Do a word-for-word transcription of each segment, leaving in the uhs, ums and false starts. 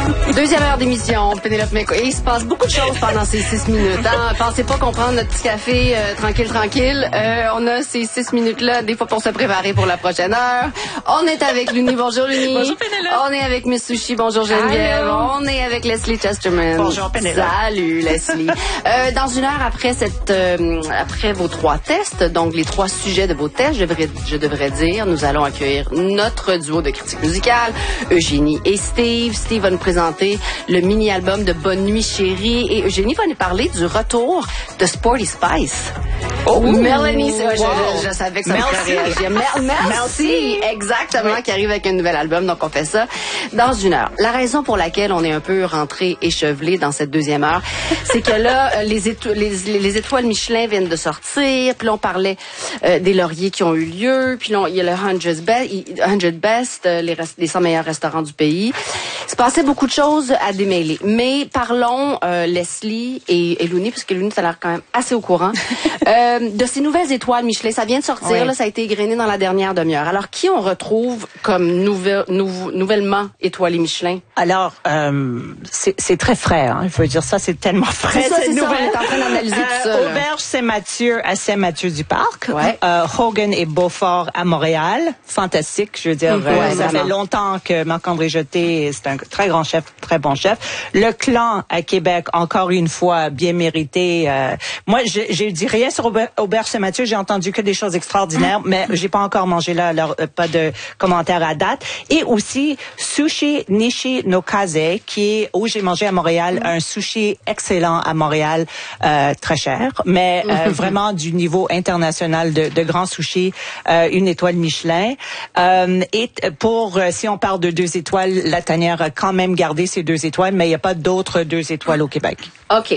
Deuxième heure d'émission, Pénélope Méco. Et il se passe beaucoup de choses pendant ces six minutes. Hein? Pensez pas qu'on prend notre petit café euh, tranquille, tranquille. Euh, on a ces six minutes-là, des fois pour se préparer pour la prochaine heure. On est avec Luni. Bonjour Luni. Bonjour Pénélope. On est avec Miss Sushi. Bonjour Geneviève. Allô. On est avec Leslie Chesterman. Bonjour Pénélope. Salut Leslie. euh, dans une heure après cette, euh, après vos trois tests, donc les trois sujets de vos tests, je devrais, je devrais dire, nous allons accueillir notre duo de critiques musicales, Eugénie et Steve. Steve va nous présenter le mini-album de Bonne Nuit Chérie et Eugénie va nous parler du retour de Sporty Spice. Oh, Mélanie, wow. je, je, je savais que ça me ferait réagir. Merci. Merci, exactement, oui. Qui arrive avec un nouvel album, donc on fait ça dans une heure. La raison pour laquelle on est un peu rentré échevelé dans cette deuxième heure, c'est que là, les, éto- les, les étoiles Michelin viennent de sortir, puis là on parlait euh, des lauriers qui ont eu lieu, puis là il y a le hundred Best, hundred Best euh, les, rest- les cent meilleurs restaurants du pays. Il se passait beaucoup de choses à démêler. Mais parlons, euh, Leslie et, et Luni, parce que Luni, ça a l'air quand même assez au courant, euh, de ces nouvelles étoiles Michelin. Ça vient de sortir, oui. Là, ça a été égrené dans la dernière demi-heure. Alors, qui on retrouve comme nouvel, nou, nouvellement étoilé Michelin? Alors, euh, c'est, c'est très frais. Hein. Je veux dire, ça, c'est tellement frais. C'est ça, cette c'est nouvelle. ça, on est en train d'analyser tout ça. Euh, Auberge Saint-Mathieu à Saint-Mathieu-du-Parc. Ouais. Euh, Hogan et Beaufort à Montréal. Fantastique. Je veux dire, Mmh, euh, ouais, ça vraiment. fait longtemps que Marc-André Jeté, c'est un très grand chef, très bon chef. Le Clan à Québec, encore une fois, bien mérité. Euh, moi, je, je dis rien sur Auber- Auberge Saint-Mathieu. J'ai entendu que des choses extraordinaires, mais j'ai pas encore mangé là, alors euh, pas de commentaires à date. Et aussi Sushi Nishi no Kaze, qui est où j'ai mangé à Montréal, un sushi excellent à Montréal, euh, très cher, mais euh, vraiment du niveau international de, de grands sushis, euh, une étoile Michelin. Euh, et pour euh, si on parle de deux étoiles, la tanière a quand même gardé ses deux étoiles, mais il n'y a pas d'autres deux étoiles au Québec. OK.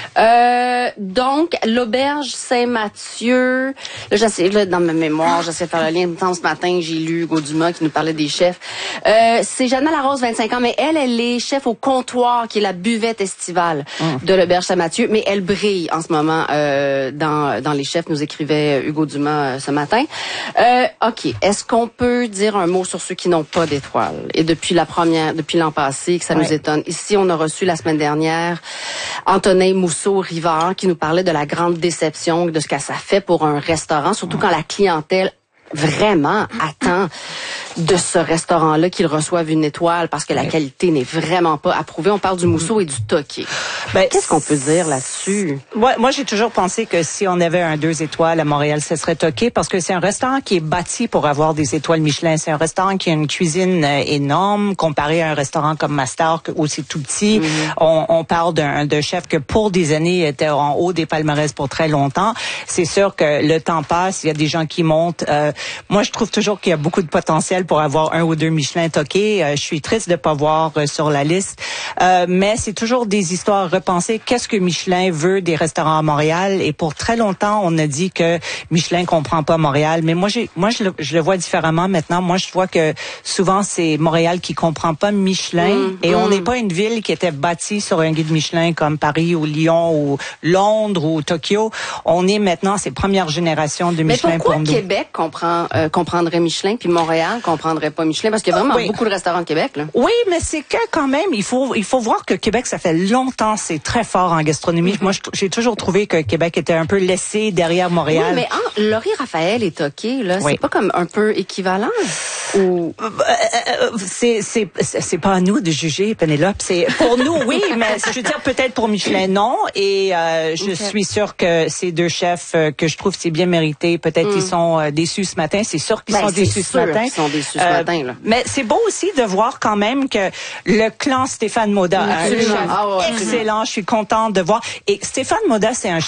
Euh, donc, l'auberge Saint-Mathieu, là, j'essaie, là, dans ma mémoire, j'essaie de faire le lien. Ce matin, j'ai lu Hugo Dumas qui nous parlait des chefs. Euh, c'est Jeanne Larose, vingt-cinq ans, mais elle, elle est chef au comptoir, qui est la buvette estivale mmh. de l'auberge Saint-Mathieu, mais elle brille en ce moment euh, dans, dans les chefs, nous écrivait Hugo Dumas euh, ce matin. Euh, OK. Est-ce qu'on peut dire un mot sur ceux qui n'ont pas d'étoiles? Et depuis la première, depuis l'an passé, que ça ouais. nous étonne. Ici, on a reçu la semaine dernière Antonin Mousseau-Rivard qui nous parlait de la grande déception de ce que ça fait pour un restaurant, surtout quand la clientèle vraiment attend de ce restaurant-là qu'il reçoive une étoile parce que la qualité n'est vraiment pas approuvée. On parle du mousseau et du toqué. Ben, qu'est-ce qu'on peut dire là-dessus? Moi, moi, j'ai toujours pensé que si on avait un deux étoiles à Montréal, ce serait toqué parce que c'est un restaurant qui est bâti pour avoir des étoiles Michelin. C'est un restaurant qui a une cuisine euh, énorme comparé à un restaurant comme Mastar où c'est tout petit. Mm-hmm. On, on parle d'un, d'un chef que pour des années était en haut des palmarès pour très longtemps. C'est sûr que le temps passe, il y a des gens qui montent. Euh, moi, je trouve toujours qu'il y a beaucoup de potentiel pour avoir un ou deux Michelin toqués. Euh, je suis triste de pas voir euh, sur la liste. Euh, mais c'est toujours des histoires repensées. Qu'est-ce que Michelin veut des restaurants à Montréal? Et pour très longtemps, on a dit que Michelin comprend pas Montréal. Mais moi, j'ai, moi, je le, je le vois différemment maintenant. Moi, je vois que souvent, c'est Montréal qui comprend pas Michelin. Mmh, et mmh. on n'est pas une ville qui était bâtie sur un guide Michelin comme Paris ou Lyon ou Londres ou Tokyo. On est maintenant ces premières générations de Michelin mais pourquoi pour nous. Québec comprend, euh, comprendrait Michelin puis Montréal comprendrait pas Michelin parce qu'il y a vraiment oui. beaucoup de restaurants de Québec là. Oui, mais c'est que quand même il faut il faut voir que Québec ça fait longtemps c'est très fort en gastronomie. Mm-hmm. Moi j'ai toujours trouvé que Québec était un peu laissé derrière Montréal. Oui, mais en Laurie Raphaël et Toqué là, oui. c'est pas comme un peu équivalent ou c'est c'est c'est pas à nous de juger Pénélope, c'est pour nous oui, mais je veux dire peut-être pour Michelin non et euh, je okay. suis sûre que ces deux chefs euh, que je trouve c'est bien mérité, peut-être mm. ils sont euh, déçus ce matin, c'est sûr qu'ils ben, sont déçus ce matin. Ils sont déçus ce euh, matin là. Mais c'est beau aussi de voir quand même que le clan Stéphane Moda a un chef ah, ouais. excellent. Je suis contente de voir. Et Stéphane Moda, c'est un